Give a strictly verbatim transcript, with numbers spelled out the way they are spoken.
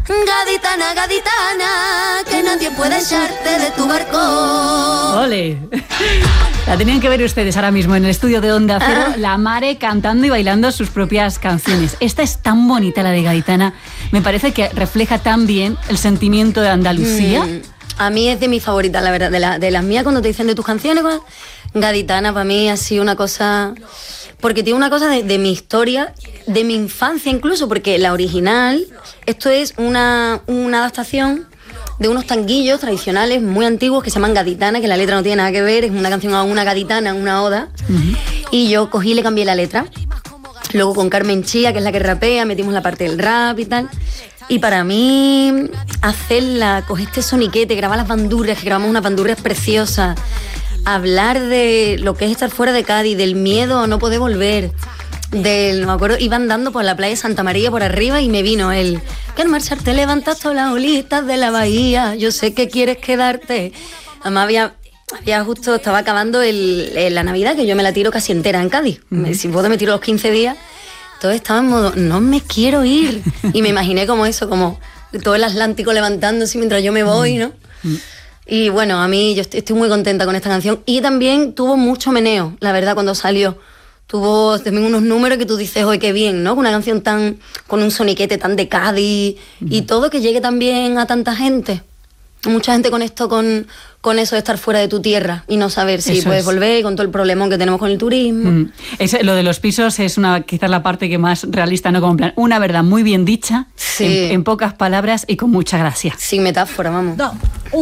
Gaditana, gaditana, que nadie puede echarte de tu barco. ¡Ole! La tenían que ver ustedes ahora mismo en el estudio de Onda Cero, ah. la Mare cantando y bailando sus propias canciones. Esta es tan bonita, la de Gaditana. Me parece que refleja tan bien el sentimiento de Andalucía. Mm, a mí es de mis favoritas, la verdad. De, la, de las mías, cuando te dicen de tus canciones, Gaditana para mí ha sido una cosa... Porque tiene una cosa de, de mi historia, de mi infancia incluso, porque la original, esto es una, una adaptación de unos tanguillos tradicionales muy antiguos que se llaman Gaditana, que la letra no tiene nada que ver, es una canción a una gaditana, una oda, uh-huh. y yo cogí y le cambié la letra. Luego con Carmen Chía, que es la que rapea, metimos la parte del rap y tal. Y para mí, hacerla, coger este soniquete, grabar las bandurrias, que grabamos unas bandurrias preciosas, hablar de lo que es estar fuera de Cádiz, del miedo a no poder volver, del, me acuerdo, iba andando por la playa de Santa María por arriba y me vino el que al marchar te levantas todas las olitas de la bahía, yo sé que quieres quedarte. Además había, había justo, estaba acabando el, el, la Navidad, que yo me la tiro casi entera en Cádiz, uh-huh. si puedo me tiro los quince días, entonces estaba en modo, no me quiero ir, y me imaginé como eso, como todo el Atlántico levantándose mientras yo me voy, ¿no? Uh-huh. Y bueno, a mí yo estoy, estoy muy contenta con esta canción. Y también tuvo mucho meneo, la verdad, cuando salió. Tuvo también unos números que tú dices, oye, qué bien, ¿no? Una canción tan con un soniquete tan de Cádiz mm. y todo, que llegue también a tanta gente. Mucha gente conectó con, con eso de estar fuera de tu tierra y no saber si eso puedes es. volver, con todo el problemón que tenemos con el turismo. Mm. Es, lo de los pisos es una quizás la parte que más realista, ¿no? Como en plan, una verdad muy bien dicha, sí. en, en pocas palabras y con mucha gracia. Sin metáfora, vamos. No.